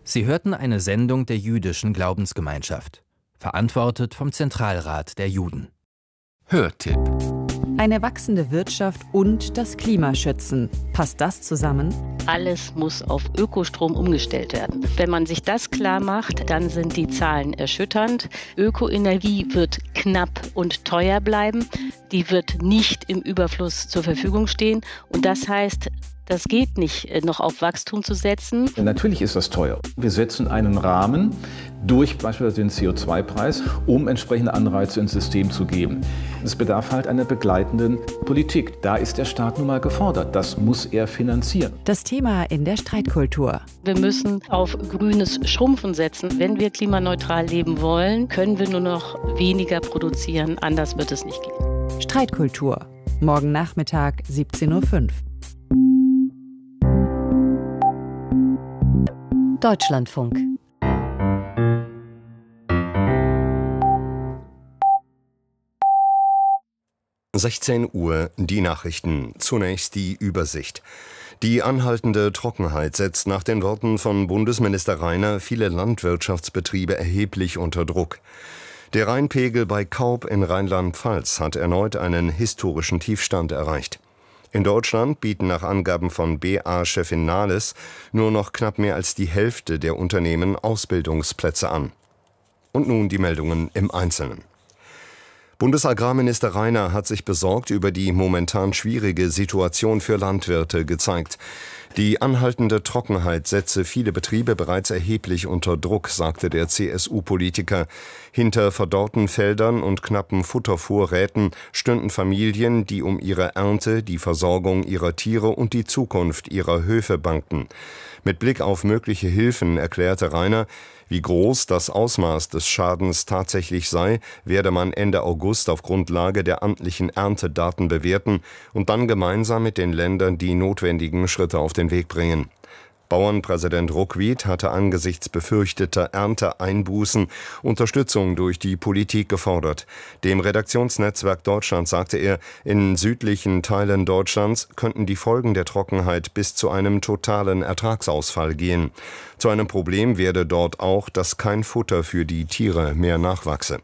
Sie hörten eine Sendung der jüdischen Glaubensgemeinschaft, verantwortet vom Zentralrat der Juden. Hörtipp. Eine wachsende Wirtschaft und das Klima schützen. Passt das zusammen? Alles muss auf Ökostrom umgestellt werden. Wenn man sich das klar macht, dann sind die Zahlen erschütternd. Ökoenergie wird knapp und teuer bleiben. Die wird nicht im Überfluss zur Verfügung stehen. Und das heißt, das geht nicht, noch auf Wachstum zu setzen. Natürlich ist das teuer. Wir setzen einen Rahmen durch beispielsweise den CO2-Preis, um entsprechende Anreize ins System zu geben. Es bedarf halt einer begleitenden Politik. Da ist der Staat nun mal gefordert. Das muss er finanzieren. Das Thema in der Streitkultur. Wir müssen auf grünes Schrumpfen setzen. Wenn wir klimaneutral leben wollen, können wir nur noch weniger produzieren. Anders wird es nicht gehen. Streitkultur. Morgen Nachmittag 17:05 Uhr. Deutschlandfunk. Uhr, die Nachrichten. Zunächst die Übersicht. Die anhaltende Trockenheit setzt nach den Worten von Bundesminister Rainer viele Landwirtschaftsbetriebe erheblich unter Druck. Der Rheinpegel bei Kaub in Rheinland-Pfalz hat erneut einen historischen Tiefstand erreicht. In Deutschland bieten nach Angaben von BA-Chefin Nahles nur noch knapp mehr als die Hälfte der Unternehmen Ausbildungsplätze an. Und nun die Meldungen im Einzelnen. Bundesagrarminister Rainer hat sich besorgt über die momentan schwierige Situation für Landwirte gezeigt. Die anhaltende Trockenheit setze viele Betriebe bereits erheblich unter Druck, sagte der CSU-Politiker. Hinter verdorrten Feldern und knappen Futtervorräten stünden Familien, die um ihre Ernte, die Versorgung ihrer Tiere und die Zukunft ihrer Höfe bangten. Mit Blick auf mögliche Hilfen erklärte Rainer, wie groß das Ausmaß des Schadens tatsächlich sei, werde man Ende August auf Grundlage der amtlichen Erntedaten bewerten und dann gemeinsam mit den Ländern die notwendigen Schritte auf den Weg bringen. Bauernpräsident Ruckwied hatte angesichts befürchteter Ernteeinbußen Unterstützung durch die Politik gefordert. Dem Redaktionsnetzwerk Deutschland sagte er, in südlichen Teilen Deutschlands könnten die Folgen der Trockenheit bis zu einem totalen Ertragsausfall gehen. Zu einem Problem werde dort auch, dass kein Futter für die Tiere mehr nachwachse.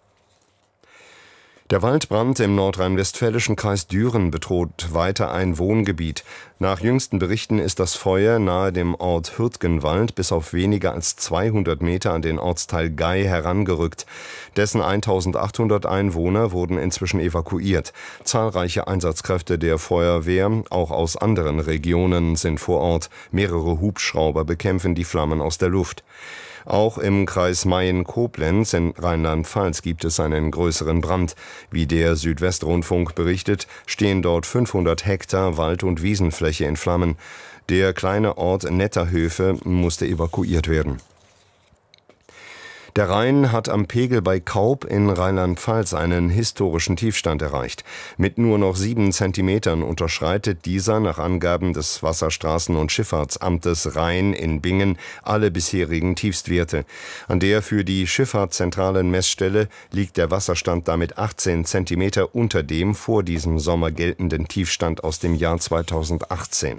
Der Waldbrand im nordrhein-westfälischen Kreis Düren bedroht weiter ein Wohngebiet. Nach jüngsten Berichten ist das Feuer nahe dem Ort Hürtgenwald bis auf weniger als 200 Meter an den Ortsteil Gei herangerückt. Dessen 1800 Einwohner wurden inzwischen evakuiert. Zahlreiche Einsatzkräfte der Feuerwehr, auch aus anderen Regionen, sind vor Ort. Mehrere Hubschrauber bekämpfen die Flammen aus der Luft. Auch im Kreis Mayen-Koblenz in Rheinland-Pfalz gibt es einen größeren Brand. Wie der Südwestrundfunk berichtet, stehen dort 500 Hektar Wald- und Wiesenfläche in Flammen. Der kleine Ort Netterhöfe musste evakuiert werden. Der Rhein hat am Pegel bei Kaub in Rheinland-Pfalz einen historischen Tiefstand erreicht. Mit nur noch 7 Zentimetern unterschreitet dieser nach Angaben des Wasserstraßen- und Schifffahrtsamtes Rhein in Bingen alle bisherigen Tiefstwerte. An der für die Schifffahrt zentralen Messstelle liegt der Wasserstand damit 18 Zentimeter unter dem vor diesem Sommer geltenden Tiefstand aus dem Jahr 2018.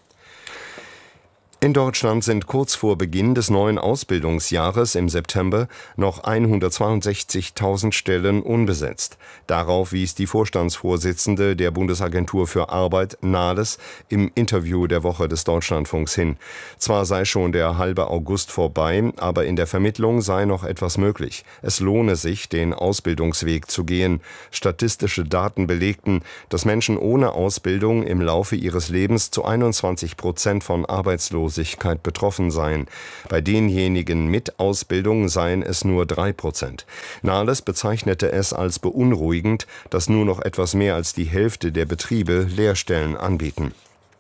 In Deutschland sind kurz vor Beginn des neuen Ausbildungsjahres im September noch 162.000 Stellen unbesetzt. Darauf wies die Vorstandsvorsitzende der Bundesagentur für Arbeit, Nahles, im Interview der Woche des Deutschlandfunks hin. Zwar sei schon der halbe August vorbei, aber in der Vermittlung sei noch etwas möglich. Es lohne sich, den Ausbildungsweg zu gehen. Statistische Daten belegten, dass Menschen ohne Ausbildung im Laufe ihres Lebens zu 21% von Arbeitslosigkeit betroffen seien. Bei denjenigen mit Ausbildung seien es nur 3%. Nahles bezeichnete es als beunruhigend, dass nur noch etwas mehr als die Hälfte der Betriebe Lehrstellen anbieten.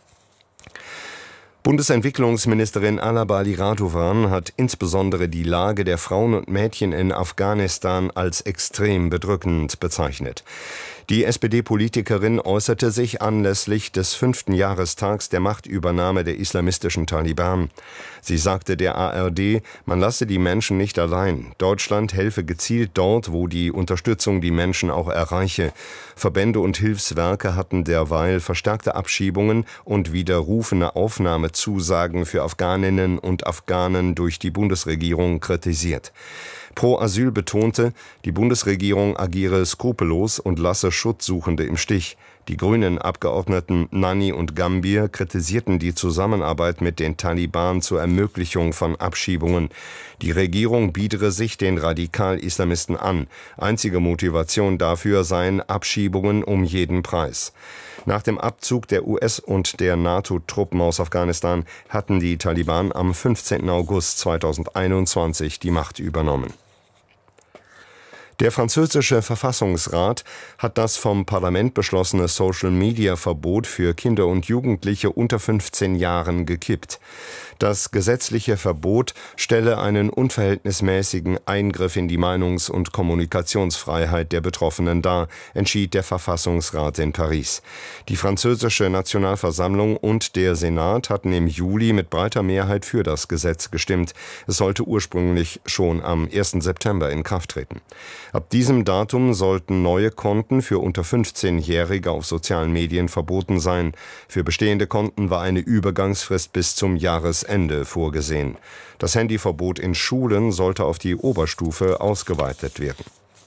Bundesentwicklungsministerin Alabali Radovan hat insbesondere die Lage der Frauen und Mädchen in Afghanistan als extrem bedrückend bezeichnet. Die SPD-Politikerin äußerte sich anlässlich des 5. Jahrestags der Machtübernahme der islamistischen Taliban. Sie sagte der ARD, man lasse die Menschen nicht allein. Deutschland helfe gezielt dort, wo die Unterstützung die Menschen auch erreiche. Verbände und Hilfswerke hatten derweil verstärkte Abschiebungen und widerrufene Aufnahmezusagen für Afghaninnen und Afghanen durch die Bundesregierung kritisiert. Pro Asyl betonte, die Bundesregierung agiere skrupellos und lasse Schutzsuchende im Stich. Die grünen Abgeordneten Nanni und Gambier kritisierten die Zusammenarbeit mit den Taliban zur Ermöglichung von Abschiebungen. Die Regierung biedere sich den Radikal-Islamisten an. Einzige Motivation dafür seien Abschiebungen um jeden Preis. Nach dem Abzug der US- und der NATO-Truppen aus Afghanistan hatten die Taliban am 15. August 2021 die Macht übernommen. Der französische Verfassungsrat hat das vom Parlament beschlossene Social-Media-Verbot für Kinder und Jugendliche unter 15 Jahren gekippt. Das gesetzliche Verbot stelle einen unverhältnismäßigen Eingriff in die Meinungs- und Kommunikationsfreiheit der Betroffenen dar, entschied der Verfassungsrat in Paris. Die französische Nationalversammlung und der Senat hatten im Juli mit breiter Mehrheit für das Gesetz gestimmt. Es sollte ursprünglich schon am 1. September in Kraft treten. Ab diesem Datum sollten neue Konten für unter 15-Jährige auf sozialen Medien verboten sein. Für bestehende Konten war eine Übergangsfrist bis zum Jahresende vorgesehen. Das Handyverbot in Schulen sollte auf die Oberstufe ausgeweitet werden.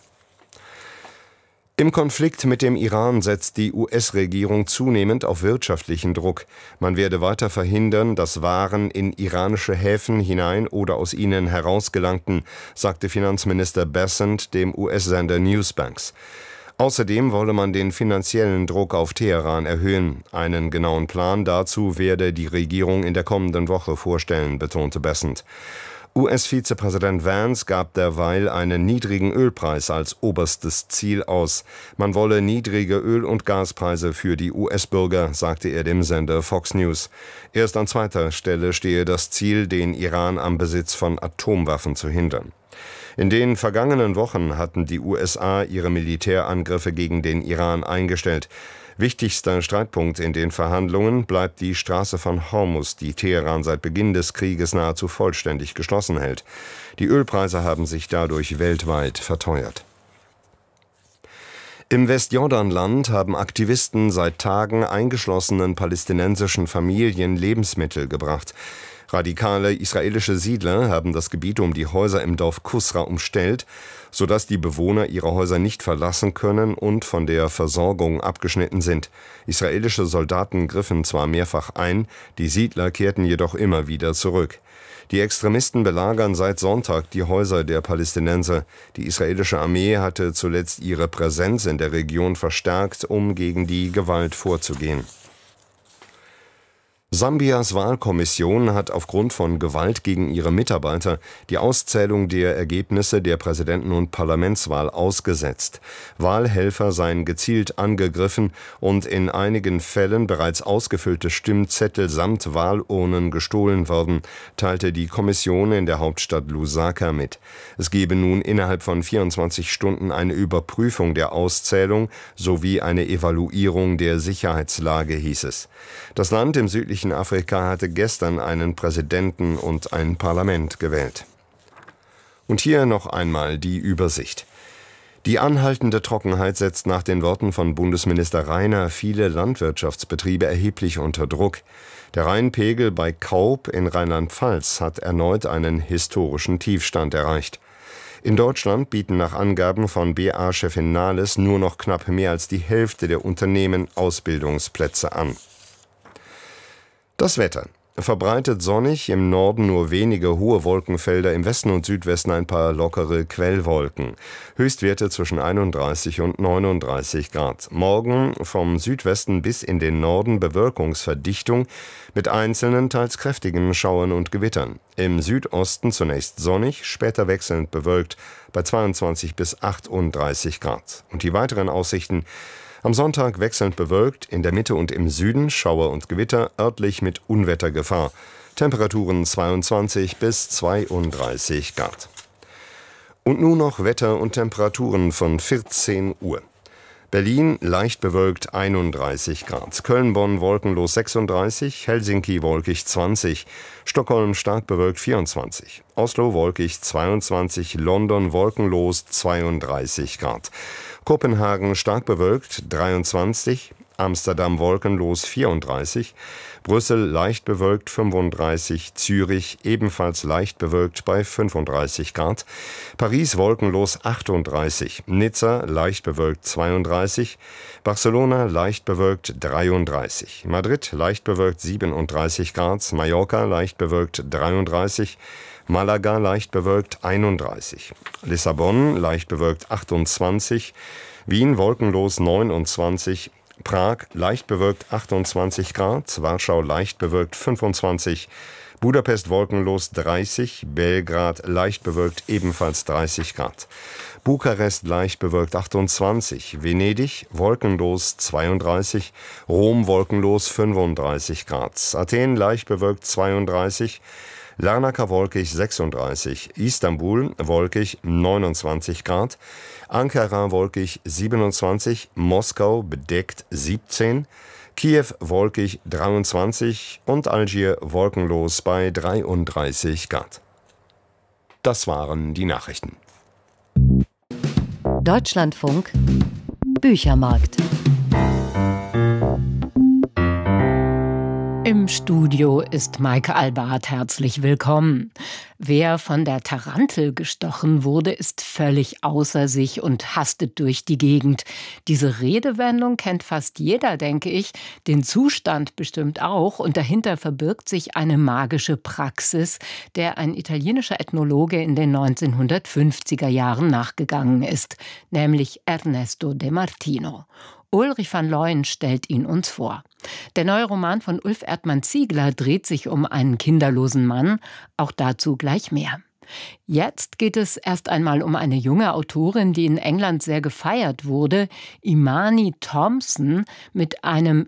Im Konflikt mit dem Iran setzt die US-Regierung zunehmend auf wirtschaftlichen Druck. Man werde weiter verhindern, dass Waren in iranische Häfen hinein oder aus ihnen herausgelangten, sagte Finanzminister Bessent dem US-Sender Newsbanks. Außerdem wolle man den finanziellen Druck auf Teheran erhöhen. Einen genauen Plan dazu werde die Regierung in der kommenden Woche vorstellen, betonte Bessent. US-Vizepräsident Vance gab derweil einen niedrigen Ölpreis als oberstes Ziel aus. Man wolle niedrige Öl- und Gaspreise für die US-Bürger, sagte er dem Sender Fox News. Erst an zweiter Stelle stehe das Ziel, den Iran am Besitz von Atomwaffen zu hindern. In den vergangenen Wochen hatten die USA ihre Militärangriffe gegen den Iran eingestellt. Wichtigster Streitpunkt in den Verhandlungen bleibt die Straße von Hormuz, die Teheran seit Beginn des Krieges nahezu vollständig geschlossen hält. Die Ölpreise haben sich dadurch weltweit verteuert. Im Westjordanland haben Aktivisten seit Tagen eingeschlossenen palästinensischen Familien Lebensmittel gebracht. Radikale israelische Siedler haben das Gebiet um die Häuser im Dorf Kusra umstellt, sodass die Bewohner ihre Häuser nicht verlassen können und von der Versorgung abgeschnitten sind. Israelische Soldaten griffen zwar mehrfach ein, die Siedler kehrten jedoch immer wieder zurück. Die Extremisten belagern seit Sonntag die Häuser der Palästinenser. Die israelische Armee hatte zuletzt ihre Präsenz in der Region verstärkt, um gegen die Gewalt vorzugehen. Sambias Wahlkommission hat aufgrund von Gewalt gegen ihre Mitarbeiter die Auszählung der Ergebnisse der Präsidenten- und Parlamentswahl ausgesetzt. Wahlhelfer seien gezielt angegriffen und in einigen Fällen bereits ausgefüllte Stimmzettel samt Wahlurnen gestohlen worden, teilte die Kommission in der Hauptstadt Lusaka mit. Es gebe nun innerhalb von 24 Stunden eine Überprüfung der Auszählung sowie eine Evaluierung der Sicherheitslage, hieß es. Das Land im südlichen Afrika hatte gestern einen Präsidenten und ein Parlament gewählt. Und hier noch einmal die Übersicht. Die anhaltende Trockenheit setzt nach den Worten von Bundesminister Rainer viele Landwirtschaftsbetriebe erheblich unter Druck. Der Rheinpegel bei Kaub in Rheinland-Pfalz hat erneut einen historischen Tiefstand erreicht. In Deutschland bieten nach Angaben von BA-Chefin Nahles nur noch knapp mehr als die Hälfte der Unternehmen Ausbildungsplätze an. Das Wetter. Verbreitet sonnig, im Norden nur wenige hohe Wolkenfelder, im Westen und Südwesten ein paar lockere Quellwolken. Höchstwerte zwischen 31 und 39 Grad. Morgen vom Südwesten bis in den Norden Bewölkungsverdichtung mit einzelnen, teils kräftigen Schauern und Gewittern. Im Südosten zunächst sonnig, später wechselnd bewölkt bei 22 bis 38 Grad. Und die weiteren Aussichten: am Sonntag wechselnd bewölkt, in der Mitte und im Süden Schauer und Gewitter, örtlich mit Unwettergefahr. Temperaturen 22 bis 32 Grad. Und nun noch Wetter und Temperaturen von 14 Uhr. Berlin leicht bewölkt 31 Grad, Köln-Bonn wolkenlos 36, Helsinki wolkig 20, Stockholm stark bewölkt 24, Oslo wolkig 22, London wolkenlos 32 Grad, Kopenhagen stark bewölkt 23, Amsterdam wolkenlos 34, Brüssel leicht bewölkt 35, Zürich ebenfalls leicht bewölkt bei 35 Grad, Paris wolkenlos 38, Nizza leicht bewölkt 32, Barcelona leicht bewölkt 33, Madrid leicht bewölkt 37 Grad, Mallorca leicht bewölkt 33, Malaga leicht bewölkt 31, Lissabon leicht bewölkt 28, Wien wolkenlos 29, Prag leicht bewölkt 28 Grad, Warschau leicht bewölkt 25, Budapest wolkenlos 30, Belgrad leicht bewölkt ebenfalls 30 Grad, Bukarest leicht bewölkt 28, Venedig wolkenlos 32, Rom wolkenlos 35 Grad, Athen leicht bewölkt 32, Larnaca wolkig 36, Istanbul wolkig 29 Grad, Ankara wolkig 27, Moskau bedeckt 17, Kiew wolkig 23 und Algier wolkenlos bei 33 Grad. Das waren die Nachrichten. Deutschlandfunk Büchermarkt. Im Studio ist Maike Albart. Herzlich willkommen. Wer von der Tarantel gestochen wurde, ist völlig außer sich und hastet durch die Gegend. Diese Redewendung kennt fast jeder, denke ich, den Zustand bestimmt auch. Und dahinter verbirgt sich eine magische Praxis, der ein italienischer Ethnologe in den 1950er Jahren nachgegangen ist, nämlich Ernesto De Martino. Ulrich van Leuen stellt ihn uns vor. Der neue Roman von Ulf Erdmann-Ziegler dreht sich um einen kinderlosen Mann. Auch dazu gleich mehr. Jetzt geht es erst einmal um eine junge Autorin, die in England sehr gefeiert wurde, Imani Thompson, mit einem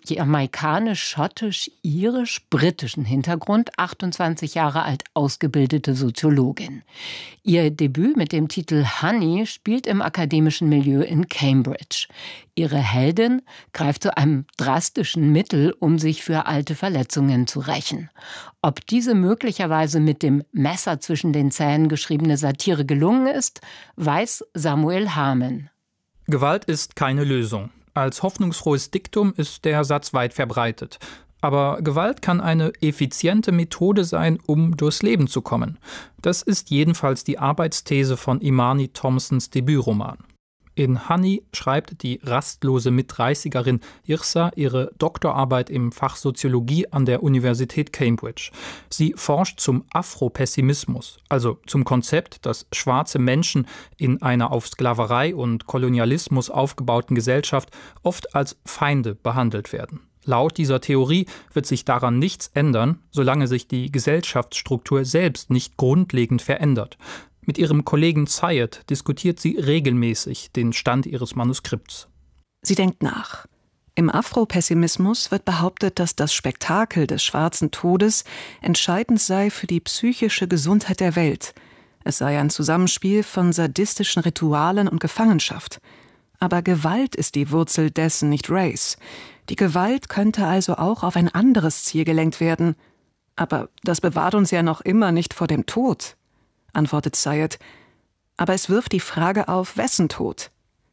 jamaikanisch-schottisch-irisch-britischen Hintergrund, 28 Jahre alt, ausgebildete Soziologin. Ihr Debüt mit dem Titel Honey spielt im akademischen Milieu in Cambridge. Ihre Heldin greift zu einem drastischen Mittel, um sich für alte Verletzungen zu rächen. Ob diese möglicherweise mit dem Messer zwischen den Zähnen geschriebene Satire gelungen ist, weiß Samuel Hamann. Gewalt ist keine Lösung. Als hoffnungsfrohes Diktum ist der Satz weit verbreitet. Aber Gewalt kann eine effiziente Methode sein, um durchs Leben zu kommen. Das ist jedenfalls die Arbeitsthese von Imani Thompsons Debütroman. In Honey schreibt die rastlose Mit-30erin Yrsa ihre Doktorarbeit im Fach Soziologie an der Universität Cambridge. Sie forscht zum Afropessimismus, also zum Konzept, dass schwarze Menschen in einer auf Sklaverei und Kolonialismus aufgebauten Gesellschaft oft als Feinde behandelt werden. Laut dieser Theorie wird sich daran nichts ändern, solange sich die Gesellschaftsstruktur selbst nicht grundlegend verändert. Mit ihrem Kollegen Zayed diskutiert sie regelmäßig den Stand ihres Manuskripts. Sie denkt nach. Im Afropessimismus wird behauptet, dass das Spektakel des schwarzen Todes entscheidend sei für die psychische Gesundheit der Welt. Es sei ein Zusammenspiel von sadistischen Ritualen und Gefangenschaft. Aber Gewalt ist die Wurzel dessen, nicht Race. Die Gewalt könnte also auch auf ein anderes Ziel gelenkt werden. Aber das bewahrt uns ja noch immer nicht vor dem Tod, antwortet Zayed. Aber es wirft die Frage auf, wessen Tod?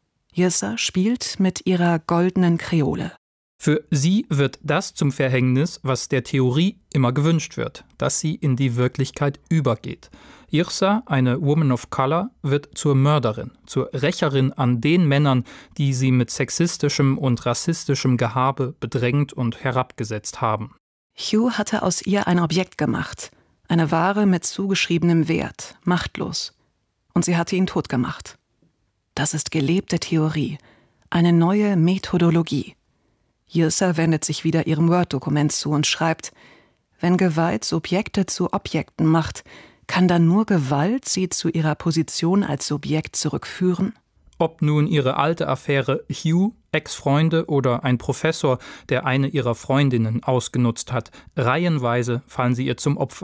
Yrsa spielt mit ihrer goldenen Kreole. Für sie wird das zum Verhängnis, was der Theorie immer gewünscht wird, dass sie in die Wirklichkeit übergeht. Yrsa, eine Woman of Color, wird zur Mörderin, zur Rächerin an den Männern, die sie mit sexistischem und rassistischem Gehabe bedrängt und herabgesetzt haben. Hugh hatte aus ihr ein Objekt gemacht, eine Ware mit zugeschriebenem Wert, machtlos. Und sie hatte ihn tot gemacht. Das ist gelebte Theorie, eine neue Methodologie. Yrsa wendet sich wieder ihrem Word-Dokument zu und schreibt: Wenn Gewalt Subjekte zu Objekten macht, kann dann nur Gewalt sie zu ihrer Position als Subjekt zurückführen? Ob nun ihre alte Affäre Hugh, Ex-Freunde oder ein Professor, der eine ihrer Freundinnen ausgenutzt hat, reihenweise fallen sie ihr zum Opfer.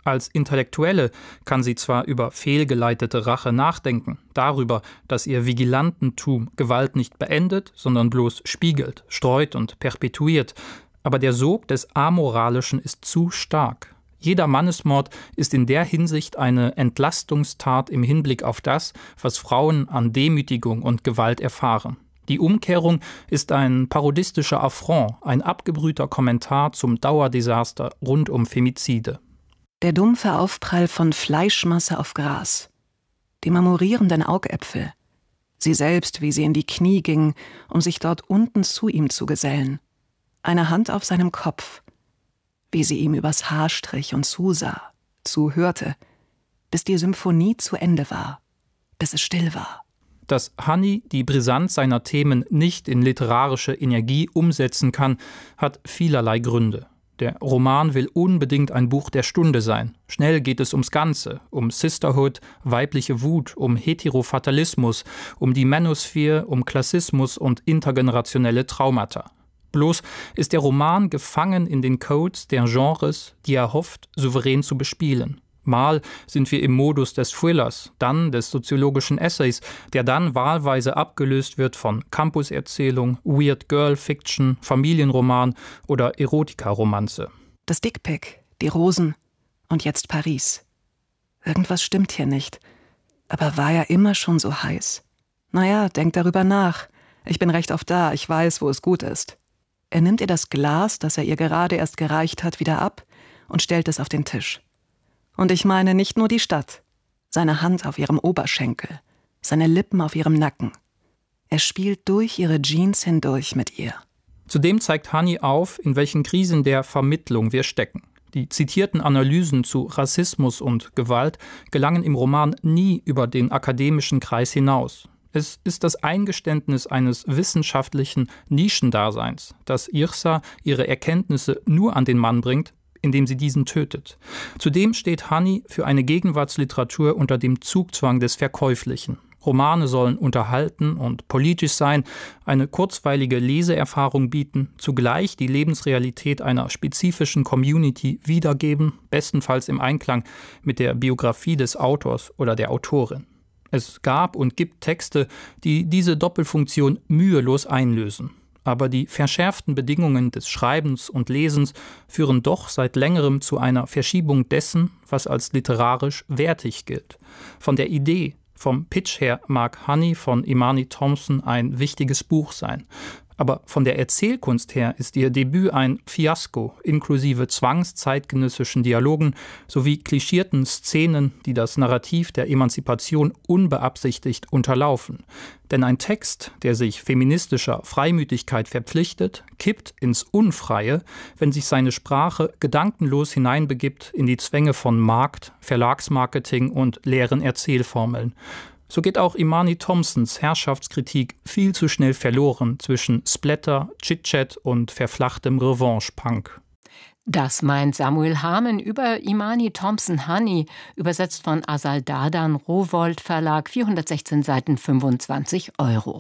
Als Intellektuelle kann sie zwar über fehlgeleitete Rache nachdenken, darüber, dass ihr Vigilantentum Gewalt nicht beendet, sondern bloß spiegelt, streut und perpetuiert, aber der Sog des Amoralischen ist zu stark. Jeder Mannesmord ist in der Hinsicht eine Entlastungstat im Hinblick auf das, was Frauen an Demütigung und Gewalt erfahren. Die Umkehrung ist ein parodistischer Affront, ein abgebrühter Kommentar zum Dauerdesaster rund um Femizide. Der dumpfe Aufprall von Fleischmasse auf Gras, die marmorierenden Augäpfel, sie selbst, wie sie in die Knie ging, um sich dort unten zu ihm zu gesellen, eine Hand auf seinem Kopf, wie sie ihm übers Haar strich und zusah, zuhörte, bis die Symphonie zu Ende war, bis es still war. Dass Honey die Brisanz seiner Themen nicht in literarische Energie umsetzen kann, hat vielerlei Gründe. Der Roman will unbedingt ein Buch der Stunde sein. Schnell geht es ums Ganze, um Sisterhood, weibliche Wut, um Heterofatalismus, um die Manosphere, um Klassismus und intergenerationelle Traumata. Bloß ist der Roman gefangen in den Codes der Genres, die er hofft, souverän zu bespielen. Mal sind wir im Modus des Thrillers, dann des soziologischen Essays, der dann wahlweise abgelöst wird von Campuserzählung, Weird Girl Fiction, Familienroman oder Erotika-Romanze. Das Dickpick, die Rosen und jetzt Paris. Irgendwas stimmt hier nicht. Aber war er immer schon so heiß? Naja, denk darüber nach. Ich bin recht oft da, ich weiß, wo es gut ist. Er nimmt ihr das Glas, das er ihr gerade erst gereicht hat, wieder ab und stellt es auf den Tisch. Und ich meine nicht nur die Stadt, seine Hand auf ihrem Oberschenkel, seine Lippen auf ihrem Nacken. Er spielt durch ihre Jeans hindurch mit ihr. Zudem zeigt Honey auf, in welchen Krisen der Vermittlung wir stecken. Die zitierten Analysen zu Rassismus und Gewalt gelangen im Roman nie über den akademischen Kreis hinaus. Es ist das Eingeständnis eines wissenschaftlichen Nischendaseins, dass Yrsa ihre Erkenntnisse nur an den Mann bringt, indem sie diesen tötet. Zudem steht Honey für eine Gegenwartsliteratur unter dem Zugzwang des Verkäuflichen. Romane sollen unterhalten und politisch sein, eine kurzweilige Leseerfahrung bieten, zugleich die Lebensrealität einer spezifischen Community wiedergeben, bestenfalls im Einklang mit der Biografie des Autors oder der Autorin. Es gab und gibt Texte, die diese Doppelfunktion mühelos einlösen. Aber die verschärften Bedingungen des Schreibens und Lesens führen doch seit längerem zu einer Verschiebung dessen, was als literarisch wertig gilt. Von der Idee, vom Pitch her mag Honey von Imani Thompson ein wichtiges Buch sein. Aber von der Erzählkunst her ist ihr Debüt ein Fiasko, inklusive zwangszeitgenössischen Dialogen sowie klischierten Szenen, die das Narrativ der Emanzipation unbeabsichtigt unterlaufen. Denn ein Text, der sich feministischer Freimütigkeit verpflichtet, kippt ins Unfreie, wenn sich seine Sprache gedankenlos hineinbegibt in die Zwänge von Markt, Verlagsmarketing und leeren Erzählformeln. So geht auch Imani Thompsons Herrschaftskritik viel zu schnell verloren zwischen Splatter, Chit-Chat und verflachtem Revanche-Punk. Das meint Samuel Hamann über Imani Thompson Honey, übersetzt von Asal Dadan, Rowohlt Verlag, 416 Seiten, 25 €.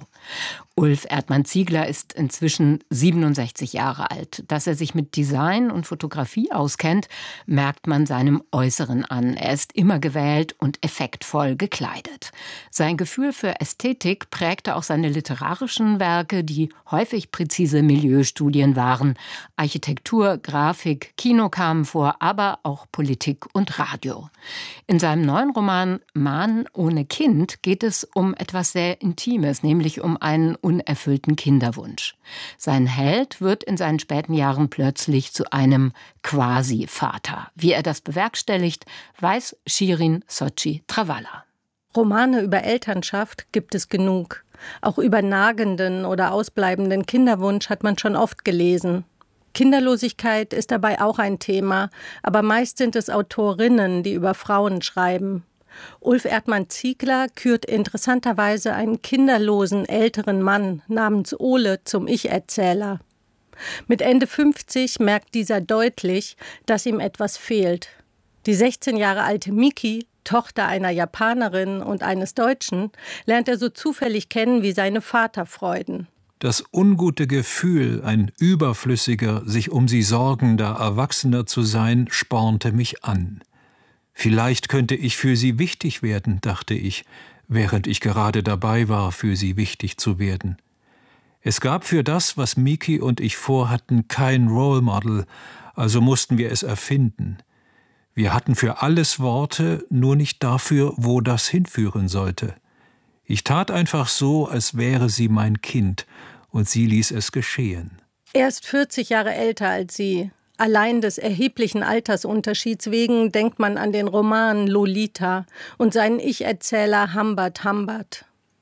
Ulf Erdmann-Ziegler ist inzwischen 67 Jahre alt. Dass er sich mit Design und Fotografie auskennt, merkt man seinem Äußeren an. Er ist immer gewählt und effektvoll gekleidet. Sein Gefühl für Ästhetik prägte auch seine literarischen Werke, die häufig präzise Milieustudien waren. Architektur, Grafik, Kino kamen vor, aber auch Politik und Radio. In seinem neuen Roman Mann ohne Kind geht es um etwas sehr Intimes, nämlich um einen unerfüllten Kinderwunsch. Sein Held wird in seinen späten Jahren plötzlich zu einem Quasi-Vater. Wie er das bewerkstelligt, weiß Shirin Sochi Travalla. Romane über Elternschaft gibt es genug. Auch über nagenden oder ausbleibenden Kinderwunsch hat man schon oft gelesen. Kinderlosigkeit ist dabei auch ein Thema, aber meist sind es Autorinnen, die über Frauen schreiben. Ulf Erdmann-Ziegler kürt interessanterweise einen kinderlosen älteren Mann namens Ole zum Ich-Erzähler. Mit Ende 50 merkt dieser deutlich, dass ihm etwas fehlt. Die 16 Jahre alte Miki, Tochter einer Japanerin und eines Deutschen, lernt er so zufällig kennen wie seine Vaterfreuden. Das ungute Gefühl, ein überflüssiger, sich um sie sorgender Erwachsener zu sein, spornte mich an. Vielleicht könnte ich für sie wichtig werden, dachte ich, während ich gerade dabei war, für sie wichtig zu werden. Es gab für das, was Miki und ich vorhatten, kein Role Model, also mussten wir es erfinden. Wir hatten für alles Worte, nur nicht dafür, wo das hinführen sollte. Ich tat einfach so, als wäre sie mein Kind, und sie ließ es geschehen. Er ist 40 Jahre älter als sie. Allein des erheblichen Altersunterschieds wegen denkt man an den Roman Lolita und seinen Ich-Erzähler Humbert Humbert.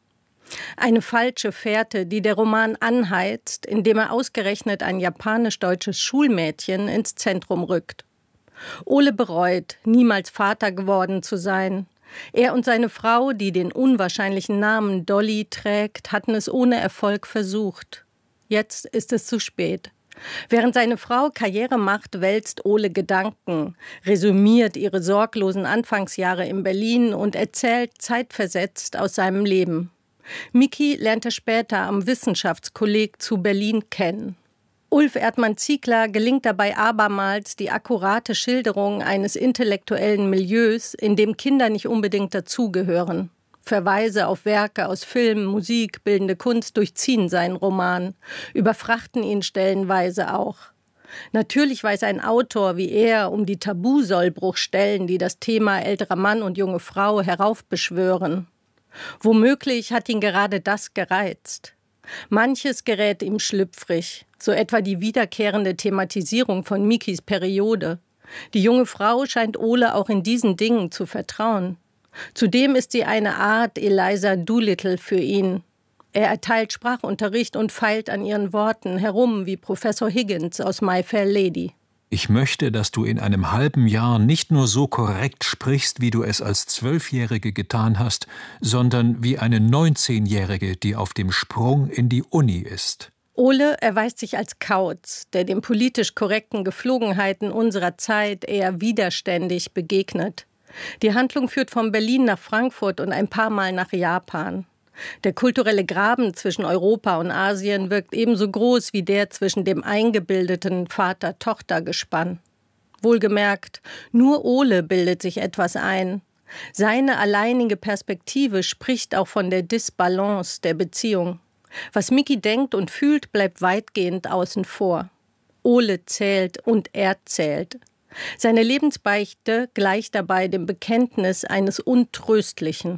Eine falsche Fährte, die der Roman anheizt, indem er ausgerechnet ein japanisch-deutsches Schulmädchen ins Zentrum rückt. Ole bereut, niemals Vater geworden zu sein. Er und seine Frau, die den unwahrscheinlichen Namen Dolly trägt, hatten es ohne Erfolg versucht. Jetzt ist es zu spät. Während seine Frau Karriere macht, wälzt Ole Gedanken, resümiert ihre sorglosen Anfangsjahre in Berlin und erzählt zeitversetzt aus seinem Leben. Miki lernt er später am Wissenschaftskolleg zu Berlin kennen. Ulf Erdmann-Ziegler gelingt dabei abermals die akkurate Schilderung eines intellektuellen Milieus, in dem Kinder nicht unbedingt dazugehören. Verweise auf Werke aus Film, Musik, bildende Kunst durchziehen seinen Roman, überfrachten ihn stellenweise auch. Natürlich weiß ein Autor wie er um die Tabusollbruchstellen, die das Thema älterer Mann und junge Frau heraufbeschwören. Womöglich hat ihn gerade das gereizt. Manches gerät ihm schlüpfrig, so etwa die wiederkehrende Thematisierung von Mikis Periode. Die junge Frau scheint Ole auch in diesen Dingen zu vertrauen. Zudem ist sie eine Art Eliza Doolittle für ihn. Er erteilt Sprachunterricht und feilt an ihren Worten herum wie Professor Higgins aus My Fair Lady. Ich möchte, dass du in einem halben Jahr nicht nur so korrekt sprichst, wie du es als 12-Jährige getan hast, sondern wie eine 19-Jährige, die auf dem Sprung in die Uni ist. Ole erweist sich als Kauz, der den politisch korrekten Geflogenheiten unserer Zeit eher widerständig begegnet. Die Handlung führt von Berlin nach Frankfurt und ein paar Mal nach Japan. Der kulturelle Graben zwischen Europa und Asien wirkt ebenso groß wie der zwischen dem eingebildeten Vater-Tochter-Gespann. Wohlgemerkt, nur Ole bildet sich etwas ein. Seine alleinige Perspektive spricht auch von der Disbalance der Beziehung. Was Miki denkt und fühlt, bleibt weitgehend außen vor. Ole zählt und er zählt. Seine Lebensbeichte gleicht dabei dem Bekenntnis eines Untröstlichen.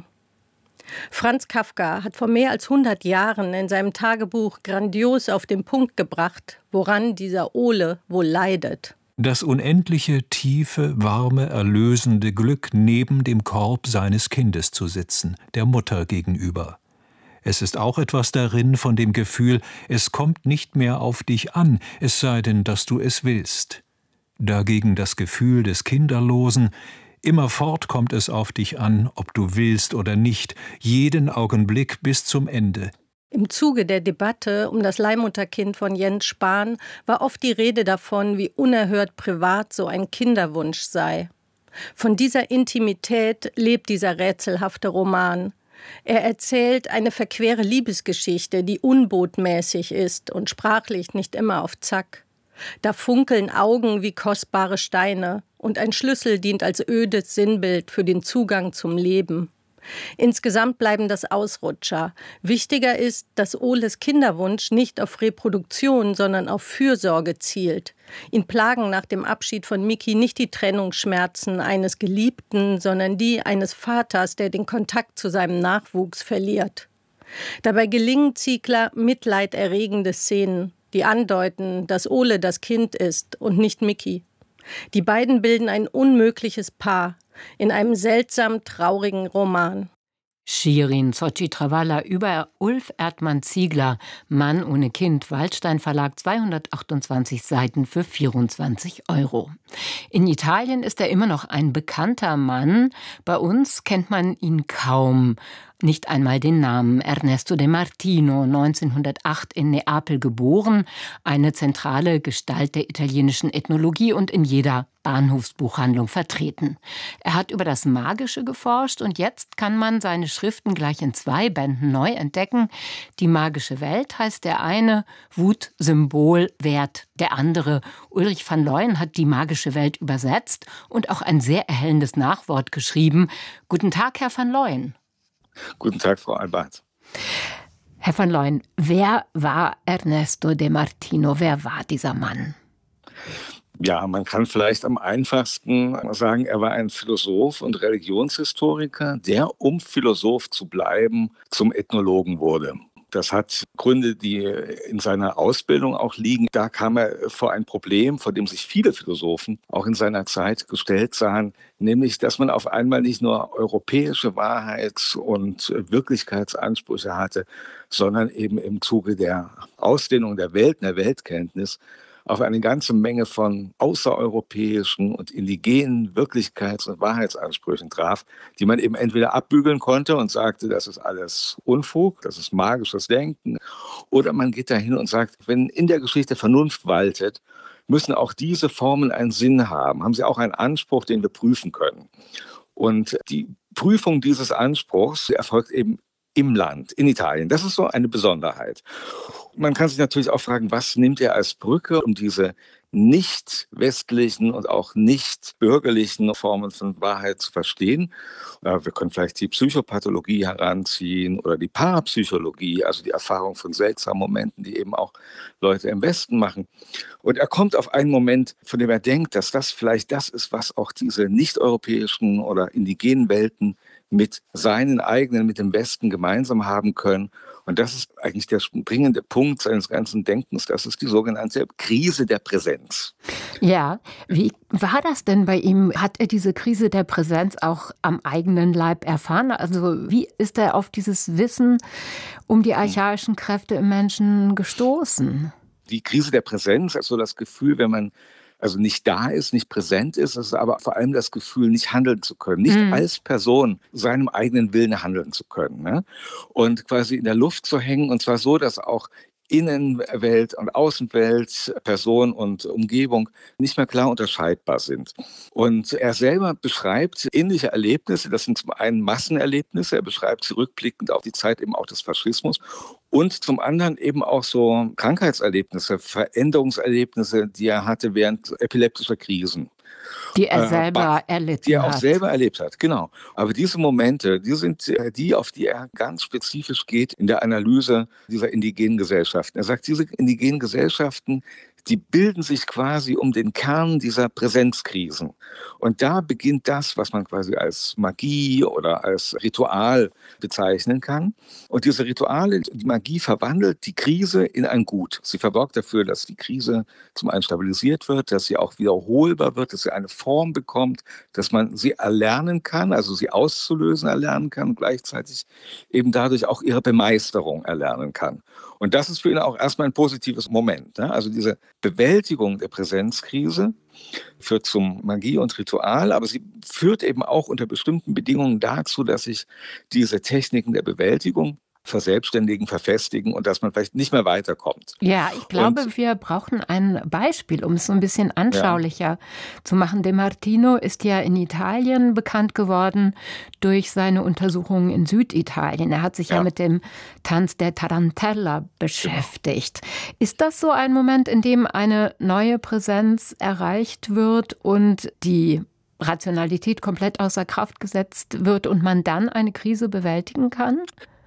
Franz Kafka hat vor mehr als 100 Jahren in seinem Tagebuch grandios auf den Punkt gebracht, woran dieser Ole wohl leidet. Das unendliche, tiefe, warme, erlösende Glück, neben dem Korb seines Kindes zu sitzen, der Mutter gegenüber. Es ist auch etwas darin von dem Gefühl, es kommt nicht mehr auf dich an, es sei denn, dass du es willst. Dagegen das Gefühl des Kinderlosen, immerfort kommt es auf dich an, ob du willst oder nicht, jeden Augenblick bis zum Ende. Im Zuge der Debatte um das Leihmutterkind von Jens Spahn war oft die Rede davon, wie unerhört privat so ein Kinderwunsch sei. Von dieser Intimität lebt dieser rätselhafte Roman. Er erzählt eine verquere Liebesgeschichte, die unbotmäßig ist und sprachlich nicht immer auf Zack. Da funkeln Augen wie kostbare Steine und ein Schlüssel dient als ödes Sinnbild für den Zugang zum Leben. Insgesamt bleiben das Ausrutscher. Wichtiger ist, dass Oles Kinderwunsch nicht auf Reproduktion, sondern auf Fürsorge zielt. Ihn plagen nach dem Abschied von Miki nicht die Trennungsschmerzen eines Geliebten, sondern die eines Vaters, der den Kontakt zu seinem Nachwuchs verliert. Dabei gelingen Ziegler mitleiderregende Szenen, die andeuten, dass Ole das Kind ist und nicht Miki. Die beiden bilden ein unmögliches Paar in einem seltsam traurigen Roman. Shirin Sochi Travalla über Ulf Erdmann-Ziegler, Mann ohne Kind, Waldstein Verlag, 228 Seiten für 24 €. In Italien ist er immer noch ein bekannter Mann. Bei uns kennt man ihn kaum. nicht einmal den Namen. Ernesto de Martino, 1908 in Neapel geboren, eine zentrale Gestalt der italienischen Ethnologie und in jeder Bahnhofsbuchhandlung vertreten. Er hat über das Magische geforscht und jetzt kann man seine Schriften gleich in 2 Bänden neu entdecken. Die magische Welt heißt der eine, Wut, Symbol, Wert der andere. Ulrich van Leuen hat die magische Welt übersetzt und auch ein sehr erhellendes Nachwort geschrieben. Guten Tag, Herr van Leuen. Guten Tag, Frau Albart. Herr van Leuen, wer war Ernesto de Martino? Wer war dieser Mann? Ja, man kann vielleicht am einfachsten sagen, er war ein Philosoph und Religionshistoriker, der, um Philosoph zu bleiben, zum Ethnologen wurde. Das hat Gründe, die in seiner Ausbildung auch liegen. Da kam er vor ein Problem, vor dem sich viele Philosophen auch in seiner Zeit gestellt sahen, nämlich, dass man auf einmal nicht nur europäische Wahrheits- und Wirklichkeitsansprüche hatte, sondern eben im Zuge der Ausdehnung der Welt, der Weltkenntnis, auf eine ganze Menge von außereuropäischen und indigenen Wirklichkeits- und Wahrheitsansprüchen traf, die man eben entweder abbügeln konnte und sagte, das ist alles Unfug, das ist magisches Denken, oder man geht dahin und sagt, wenn in der Geschichte Vernunft waltet, müssen auch diese Formen einen Sinn haben, haben sie auch einen Anspruch, den wir prüfen können. Und die Prüfung dieses Anspruchs erfolgt eben im Land, in Italien. Das ist so eine Besonderheit. Man kann sich natürlich auch fragen, was nimmt er als Brücke, um diese nicht westlichen und auch nicht bürgerlichen Formen von Wahrheit zu verstehen. Wir können vielleicht die Psychopathologie heranziehen oder die Parapsychologie, also die Erfahrung von seltsamen Momenten, die eben auch Leute im Westen machen. Und er kommt auf einen Moment, von dem er denkt, dass das vielleicht das ist, was auch diese nicht-europäischen oder indigenen Welten mit seinen eigenen, mit dem Westen gemeinsam haben können. Und das ist eigentlich der springende Punkt seines ganzen Denkens. Das ist die sogenannte Krise der Präsenz. Ja, wie war das denn bei ihm? Hat er diese Krise der Präsenz auch am eigenen Leib erfahren? Also wie ist er auf dieses Wissen um die archaischen Kräfte im Menschen gestoßen? Die Krise der Präsenz, also das Gefühl, wenn man also nicht da ist, nicht präsent ist, es ist aber vor allem das Gefühl, nicht handeln zu können, nicht als Person seinem eigenen Willen handeln zu können, ne? Und quasi in der Luft zu hängen, und zwar so, dass auch Innenwelt und Außenwelt, Person und Umgebung nicht mehr klar unterscheidbar sind. Und er selber beschreibt ähnliche Erlebnisse, das sind zum einen Massenerlebnisse, er beschreibt sie rückblickend auf die Zeit eben auch des Faschismus, und zum anderen eben auch so Krankheitserlebnisse, Veränderungserlebnisse, die er hatte während epileptischer Krisen. Die er selber erlitten hat. Die er auch selber erlebt hat, genau. Aber diese Momente, die sind die, auf die er ganz spezifisch geht in der Analyse dieser indigenen Gesellschaften. Er sagt, diese indigenen Gesellschaften, die bilden sich quasi um den Kern dieser Präsenzkrisen. Und da beginnt das, was man quasi als Magie oder als Ritual bezeichnen kann. Und diese Rituale, die Magie verwandelt die Krise in ein Gut. Sie sorgt dafür, dass die Krise zum einen stabilisiert wird, dass sie auch wiederholbar wird, dass sie eine Form bekommt, dass man sie erlernen kann, also sie auszulösen erlernen kann und gleichzeitig eben dadurch auch ihre Bemeisterung erlernen kann. Und das ist für ihn auch erstmal ein positives Moment, ne? Also diese Bewältigung der Präsenzkrise führt zum Magie und Ritual, aber sie führt eben auch unter bestimmten Bedingungen dazu, dass sich diese Techniken der Bewältigung verselbstständigen, verfestigen und dass man vielleicht nicht mehr weiterkommt. Ja, ich glaube, wir brauchen ein Beispiel, um es so ein bisschen anschaulicher zu machen. De Martino ist ja in Italien bekannt geworden durch seine Untersuchungen in Süditalien. Er hat sich ja mit dem Tanz der Tarantella beschäftigt. Ist das so ein Moment, in dem eine neue Präsenz erreicht wird und die Rationalität komplett außer Kraft gesetzt wird und man dann eine Krise bewältigen kann?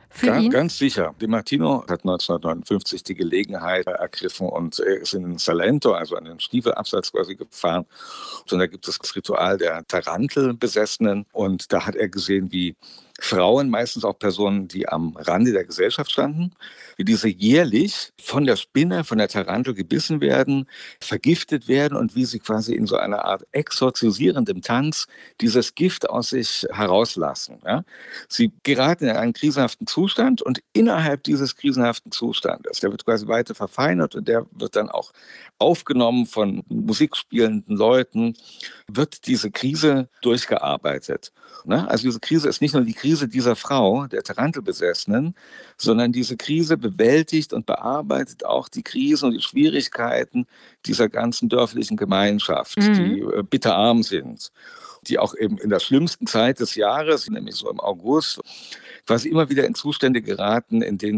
Ganz sicher. De Martino hat 1959 die Gelegenheit ergriffen und ist in Salento, also an den Stiefelabsatz quasi gefahren. Und da gibt es das Ritual der Tarantelbesessenen. Und da hat er gesehen, wie Frauen, meistens auch Personen, die am Rande der Gesellschaft standen, wie diese jährlich von der Spinne, von der Tarantel gebissen werden, vergiftet werden und wie sie quasi in so einer Art exorzisierendem Tanz dieses Gift aus sich herauslassen. Ja? Sie geraten in einen krisenhaften Zustand und innerhalb dieses krisenhaften Zustandes, der wird quasi weiter verfeinert und der wird dann auch aufgenommen von musikspielenden Leuten, wird diese Krise durchgearbeitet. Ne? Also diese Krise ist nicht nur die Krise Krise dieser Frau, der Tarantelbesessenen, sondern diese Krise bewältigt und bearbeitet auch die Krisen und die Schwierigkeiten dieser ganzen dörflichen Gemeinschaft, die bitterarm sind, die auch eben in der schlimmsten Zeit des Jahres, nämlich so im August, quasi immer wieder in Zustände geraten, in denen